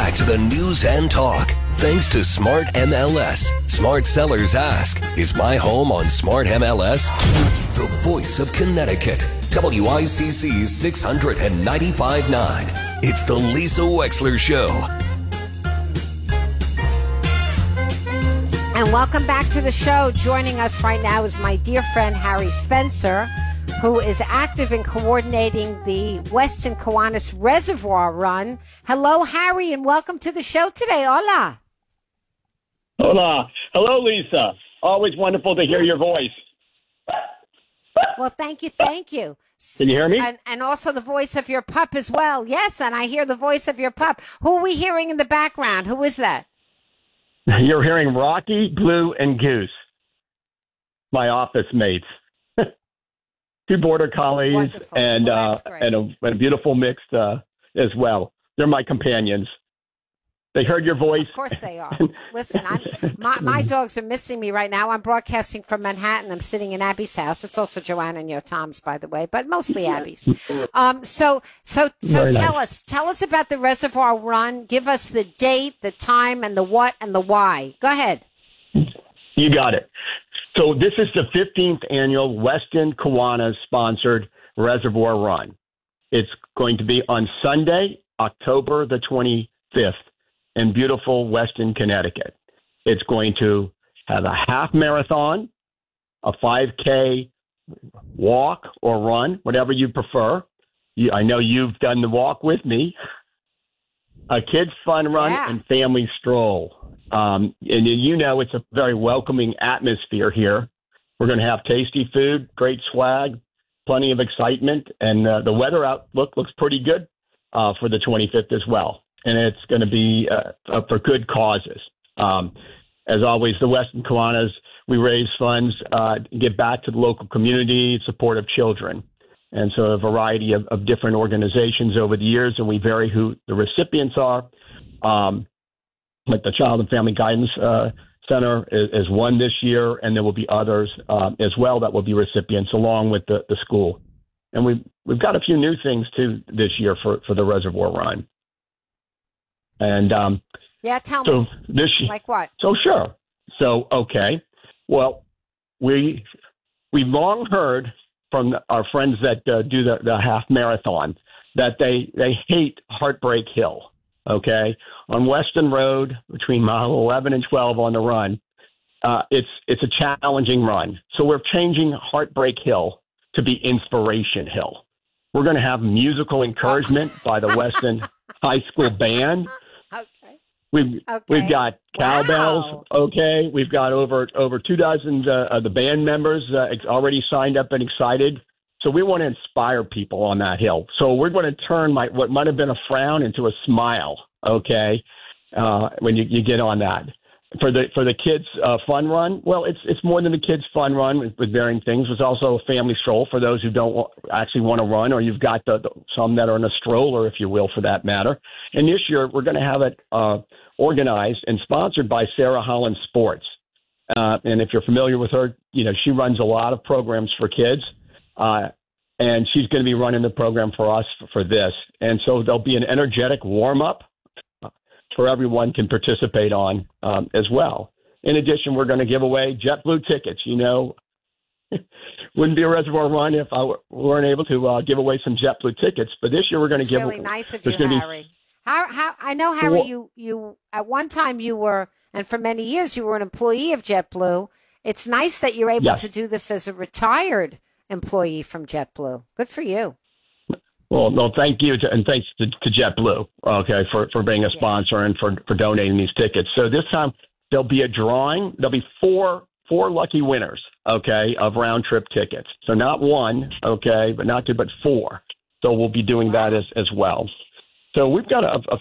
back to the news and talk. Thanks to Smart MLS. Smart Sellers Ask, is my home on Smart MLS? The voice of Connecticut. WICC 695.9. It's the Lisa Wexler Show. And welcome back to the show. Joining us right now is my dear friend Harry Spencer, who is active in coordinating the Weston Kiwanis Reservoir Run. Hello, Harry, and welcome to the show today. Hola. Hola. Hello, Lisa. Always wonderful to hear your voice. Well, thank you. Thank you. Can you hear me? And also the voice of your pup as well. Yes, and I hear the voice of your pup. Who are we hearing in the background? Who is that? You're hearing Rocky, Blue, and Goose, my office mates. Two border collies. Wonderful. and well, and a beautiful mix as well. They're my companions. They heard your voice. Of course they are. Listen, my dogs are missing me right now. I'm broadcasting from Manhattan. I'm sitting in Abby's house. It's also Joanna and your Tom's, by the way, but mostly Abby's. So tell us about the Reservoir Run. Give us the date, the time, and the what and the why. Go ahead. You got it. So this is the 15th annual Weston Kiwanis sponsored Reservoir Run. It's going to be on Sunday, October the 25th in beautiful Weston, Connecticut. It's going to have a half marathon, a 5K walk or run, whatever you prefer. I know you've done the walk with me. A kids fun run and family stroll. And you know it's a very welcoming atmosphere here. We're going to have tasty food, great swag, plenty of excitement, and the weather outlook looks pretty good for the 25th as well. And it's going to be for good causes. As always, the Weston Kiwanis, we raise funds, give back to the local community, support of children. And so a variety of different organizations over the years, and we vary who the recipients are. Like the Child and Family Guidance Center is one this year, and there will be others as well that will be recipients along with the school. And we've got a few new things too this year for the Reservoir Run. And tell so me. Like what? So sure. So okay. Well, we've long heard from our friends that do the half marathon that they hate Heartbreak Hill. Okay, on Weston Road between mile 11 and 12 on the run, it's a challenging run. So we're changing Heartbreak Hill to be Inspiration Hill. We're going to have musical encouragement by the Weston High School Band. Okay. We've got cowbells. Wow. Okay, we've got over 2 dozen of the band members already signed up and excited. So we want to inspire people on that hill. So we're going to turn what might have been a frown into a smile. Okay, when you get on that for the kids fun run. Well, it's more than the kids fun run with varying things. It's also a family stroll for those who don't actually want to run, or you've got some that are in a stroller, if you will, for that matter. And this year we're going to have it organized and sponsored by Sarah Holland Sports. And if you're familiar with her, she runs a lot of programs for kids. And she's going to be running the program for us for this. And so there'll be an energetic warm-up for everyone can participate on as well. In addition, we're going to give away JetBlue tickets. Wouldn't be a Reservoir Run if I weren't able to give away some JetBlue tickets. But this year we're going to give. Really nice of you, Harry. How I know, Harry, you at one time you were, and for many years you were an employee of JetBlue. It's nice that you're able to do this as a retired employee from JetBlue. Good for you. Well, no, thank you, and thanks to JetBlue, okay, for being a sponsor and for donating these tickets. So this time there'll be a drawing. There'll be four lucky winners, okay, of round trip tickets. So not one, okay, but not two, but four. So we'll be doing that as well. So we've got a